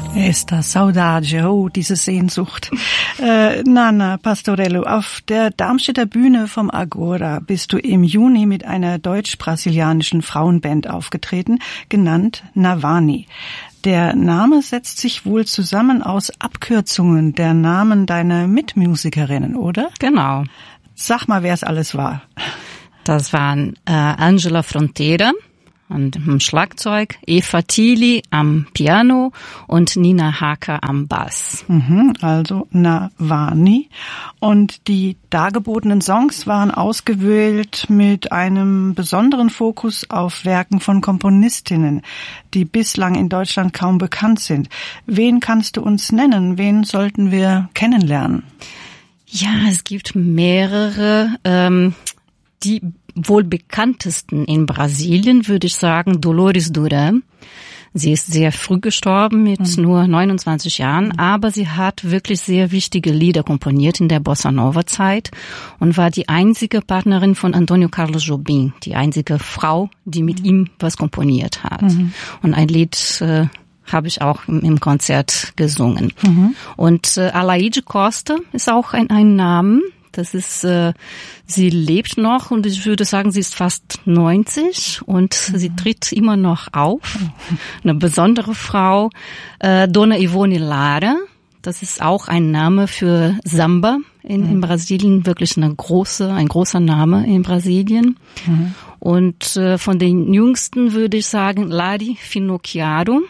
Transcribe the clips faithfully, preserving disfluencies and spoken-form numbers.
Esta saudade, oh, diese Sehnsucht. Äh, Nana Pastorello, auf der Darmstädter Bühne vom Agora bist du im Juni mit einer deutsch-brasilianischen Frauenband aufgetreten, genannt Navani. Der Name setzt sich wohl zusammen aus Abkürzungen der Namen deiner Mitmusikerinnen, oder? Genau. Sag mal, wer es alles war. Das waren äh, Angela Frontera am Schlagzeug, Eva Thili am Piano und Nina Haker am Bass. Mhm, also Navani. Und die dargebotenen Songs waren ausgewählt mit einem besonderen Fokus auf Werken von Komponistinnen, die bislang in Deutschland kaum bekannt sind. Wen kannst du uns nennen? Wen sollten wir kennenlernen? Ja, es gibt mehrere. Ähm, die wohl bekanntesten in Brasilien würde ich sagen Dolores Duran. Sie ist sehr früh gestorben mit mhm. nur neunundzwanzig Jahren, aber sie hat wirklich sehr wichtige Lieder komponiert in der Bossa Nova Zeit und war die einzige Partnerin von Antonio Carlos Jobim, die einzige Frau, die mit mhm. ihm was komponiert hat. Mhm. Und ein Lied äh, habe ich auch im, im Konzert gesungen. Mhm. Und äh, Alaide Costa ist auch ein, ein Name. Das ist, äh, sie lebt noch und ich würde sagen, sie ist fast neunzig und mhm. sie tritt immer noch auf. Eine besondere Frau, äh, Dona Ivone Lara. Das ist auch ein Name für Samba in, mhm. in Brasilien, wirklich eine große, ein großer Name in Brasilien. Mhm. Und äh, von den Jüngsten würde ich sagen Lari Finocchiaro.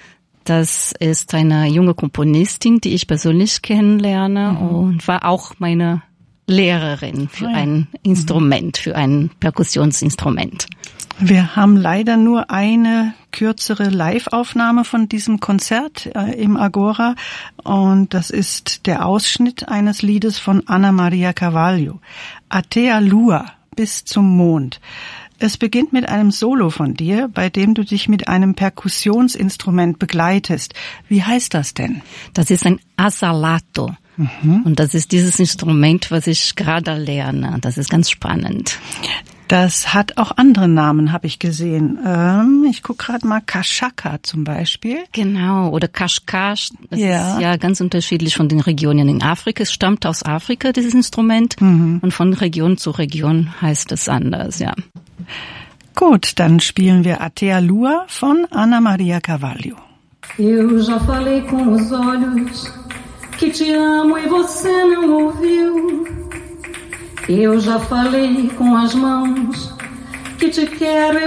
Das ist eine junge Komponistin, die ich persönlich kennenlerne mhm. und war auch meine Lehrerin für ein Instrument, für ein Perkussionsinstrument. Wir haben leider nur eine kürzere Live-Aufnahme von diesem Konzert äh, im Agora und das ist der Ausschnitt eines Liedes von Ana Maria Carvalho, Até a Lua, bis zum Mond. Es beginnt mit einem Solo von dir, bei dem du dich mit einem Perkussionsinstrument begleitest. Wie heißt das denn? Das ist ein Asalato. Mhm. Und das ist dieses Instrument, was ich gerade lerne. Das ist ganz spannend. Das hat auch andere Namen, habe ich gesehen. Ähm, ich gucke gerade mal, Kashaka zum Beispiel. Genau, oder Kashkash. Das ja. ist ja ganz unterschiedlich von den Regionen in Afrika. Es stammt aus Afrika, dieses Instrument. Mhm. Und von Region zu Region heißt es anders, ja. Gut, dann spielen wir Até a Lua von Ana Maria Carvalho. Eu já falei com os olhos que te amo e você não ouviu. Eu já falei com as mãos que te quero e